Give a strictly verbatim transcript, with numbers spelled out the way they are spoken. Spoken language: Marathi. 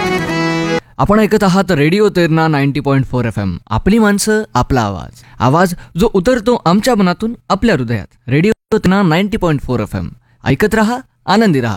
आपण ऐकत आहात radio Terna ninety point four F M. आपली माणसं, आपला आवाज. आवाज जो उतरतो आमच्या मनातून आपल्या हृदयात. Radio Terna ninety point four F M. ऐकत रहा, आनंदी रहा.